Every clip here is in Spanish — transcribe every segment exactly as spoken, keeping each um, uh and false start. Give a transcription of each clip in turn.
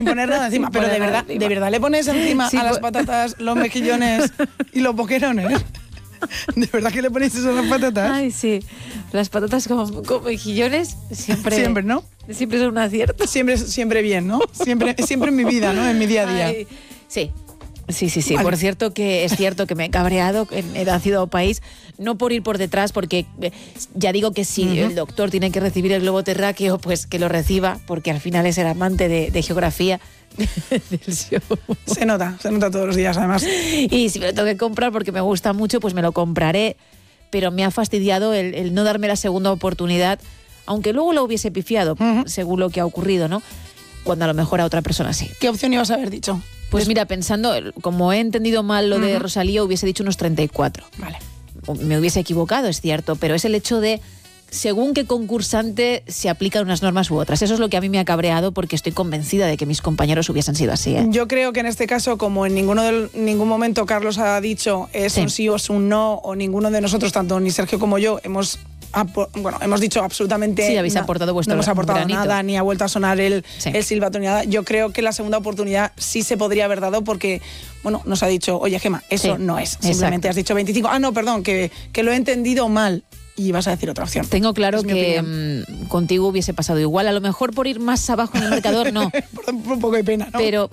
poner nada encima. Pero de verdad, encima. ¿De verdad le pones encima sí, a las patatas los mejillones y los boquerones? ¿De verdad que le ponéis eso a las patatas? Ay, sí. Las patatas con, con mejillones siempre... Siempre, ¿no? Siempre son un acierto. Siempre, siempre bien, ¿no? Siempre, siempre en mi vida, ¿no? En mi día a día. Ay, sí. Sí, sí, sí. Vale. Por cierto que es cierto que me he cabreado en el ácido país, no por ir por detrás, porque ya digo que si uh-huh. el doctor tiene que recibir el globo terráqueo, pues que lo reciba, porque al final es el amante de, de geografía del show. Se nota, se nota todos los días además. Y si me lo tengo que comprar porque me gusta mucho, pues me lo compraré, pero me ha fastidiado el, el no darme la segunda oportunidad, aunque luego lo hubiese pifiado, uh-huh. según lo que ha ocurrido, ¿no? Cuando a lo mejor a otra persona sí. ¿Qué opción ibas a haber dicho? Pues mira, pensando, como he entendido mal lo uh-huh. de Rosalía, hubiese dicho unos treinta y cuatro. Vale. Me hubiese equivocado, es cierto, pero es el hecho de, según qué concursante se aplican unas normas u otras. Eso es lo que a mí me ha cabreado, porque estoy convencida de que mis compañeros hubiesen sido así, ¿eh? Yo creo que en este caso, como en ninguno del, ningún momento Carlos ha dicho es sí. un sí o es un no, o ninguno de nosotros, tanto ni Sergio como yo, hemos... bueno, hemos dicho absolutamente... Sí, habéis aportado vuestro No hemos aportado granito. nada, ni ha vuelto a sonar el, sí. el silbato ni nada. Yo creo que la segunda oportunidad sí se podría haber dado porque, bueno, nos ha dicho, oye, Gemma, eso sí, no es. Simplemente exacto. has dicho veinticinco. Ah, no, perdón, que, que lo he entendido mal. Y vas a decir otra opción. Tengo claro que m, contigo hubiese pasado igual. A lo mejor por ir más abajo en el marcador, no. por, por un poco de pena, ¿no? Pero...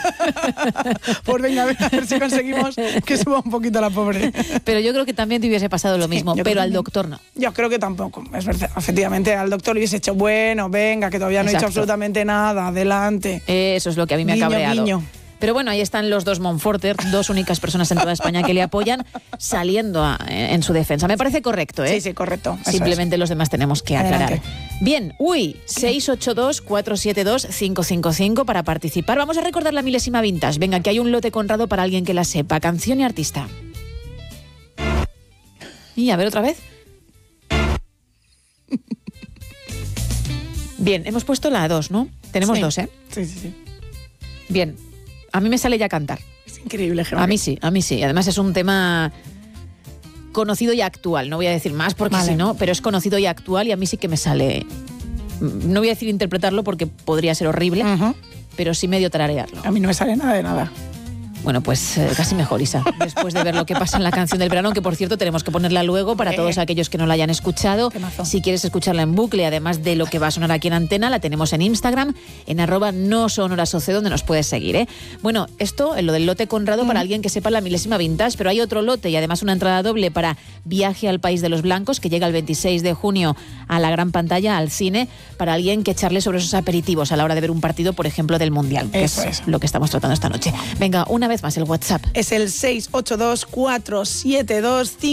pues venga, a ver si conseguimos que suba un poquito la pobre. Pero yo creo que también te hubiese pasado lo mismo, sí, pero al doctor no. Yo creo que tampoco. Es verdad. Efectivamente, al doctor le hubiese hecho, bueno, venga, que todavía no Exacto. he hecho absolutamente nada, adelante. Eso es lo que a mí me guiño, ha cabreado. Guiño. Pero bueno, ahí están los dos Monforter, dos únicas personas en toda España que le apoyan, saliendo a, en su defensa. Me parece correcto, ¿eh? Sí, sí, correcto. Simplemente los demás tenemos que aclarar. Adelante. Bien, uy, seis ocho dos, cuatro siete dos, cinco cinco cinco para participar. Vamos a recordar la milésima vintage. Venga, que hay un lote Conrado para alguien que la sepa. Canción y artista. Y a ver otra vez. Bien, hemos puesto la dos, ¿no? Tenemos sí. dos, ¿eh? Sí, sí, sí. Bien. A mí me sale ya cantar. Es increíble, Gemma. A mí sí, a mí sí. Además es un tema conocido y actual. No voy a decir más porque vale. si no, pero es conocido y actual y a mí sí que me sale... No voy a decir interpretarlo porque podría ser horrible, uh-huh. pero sí medio tararearlo. A mí no me sale nada de nada. Bueno, pues eh, casi mejor, Isa, después de ver lo que pasa en la canción del verano, que por cierto tenemos que ponerla luego para eh. todos aquellos que no la hayan escuchado. Temazo. Si quieres escucharla en bucle, además de lo que va a sonar aquí en Antena, la tenemos en Instagram, en arroba no sonorasoce, donde nos puedes seguir, ¿eh? Bueno, esto, lo del lote Conrado, mm. para alguien que sepa la milésima vintage, pero hay otro lote y además una entrada doble para Viaje al País de los Blancos, que llega el veintiséis de junio a la gran pantalla, al cine, para alguien que echarle sobre esus aperitivos a la hora de ver un partido, por ejemplo, del Mundial, que Eso es, es lo que estamos tratando esta noche. Venga, una vez más el WhatsApp. Es el seis ocho dos, cuatro siete dos, cinco